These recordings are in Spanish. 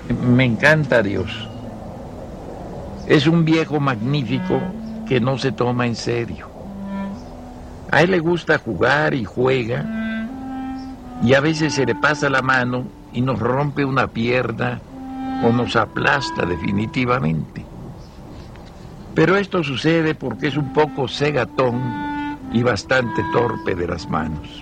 Me encanta Dios. Es un viejo magnífico que no se toma en serio. A él le gusta jugar y juega, y a veces se le pasa la mano y nos rompe una pierna o nos aplasta definitivamente. Pero esto sucede porque es un poco cegatón y bastante torpe de las manos.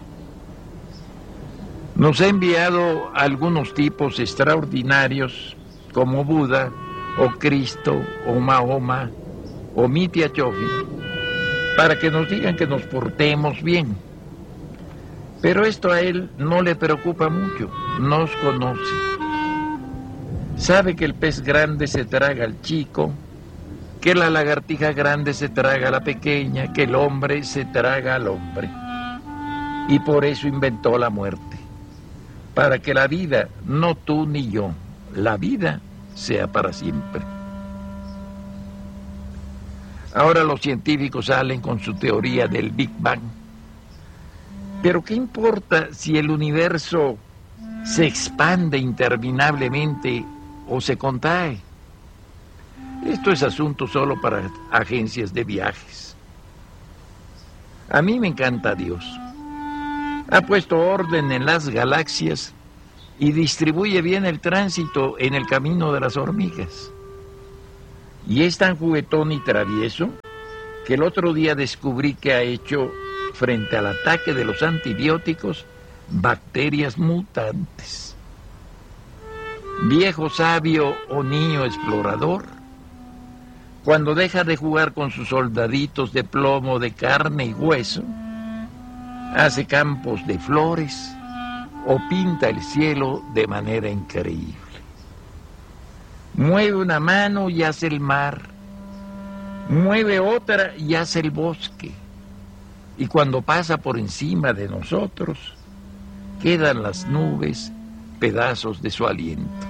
Nos ha enviado a algunos tipos extraordinarios como Buda o Cristo o Mahoma o Mitya Chofi para que nos digan que nos portemos bien. Pero esto a él no le preocupa mucho, nos conoce. Sabe que el pez grande se traga al chico, que la lagartija grande se traga a la pequeña, que el hombre se traga al hombre. Y por eso inventó la muerte, para que la vida, no tú ni yo, la vida sea para siempre. Ahora los científicos salen con su teoría del Big Bang. Pero ¿qué importa si el universo se expande interminablemente o se contrae? Esto es asunto solo para agencias de viajes. A mí me encanta Dios. Ha puesto orden en las galaxias y distribuye bien el tránsito en el camino de las hormigas. Y es tan juguetón y travieso que el otro día descubrí que ha hecho, frente al ataque de los antibióticos, bacterias mutantes. Viejo sabio o niño explorador, cuando deja de jugar con sus soldaditos de plomo, de carne y hueso, hace campos de flores o pinta el cielo de manera increíble. Mueve una mano y hace el mar, mueve otra y hace el bosque, y cuando pasa por encima de nosotros, quedan las nubes, pedazos de su aliento.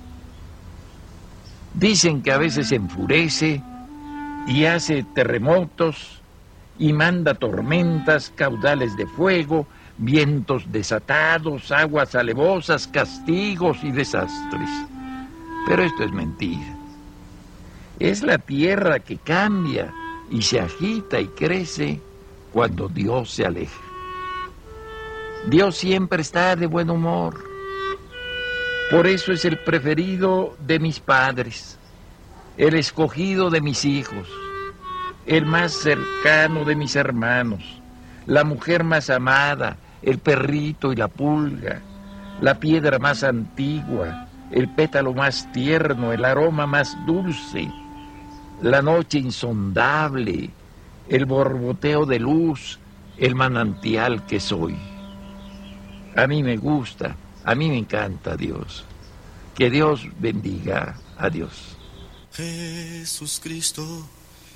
Dicen que a veces se enfurece y hace terremotos y manda tormentas, caudales de fuego, vientos desatados, aguas alevosas, castigos y desastres. Pero esto es mentira. Es la tierra que cambia y se agita y crece cuando Dios se aleja. Dios siempre está de buen humor. Por eso es el preferido de mis padres, el escogido de mis hijos, el más cercano de mis hermanos, la mujer más amada, el perrito y la pulga, la piedra más antigua, el pétalo más tierno, el aroma más dulce, la noche insondable, el borboteo de luz, el manantial que soy. A mí me gusta, a mí me encanta Dios. Que Dios bendiga a Dios. Jesús Cristo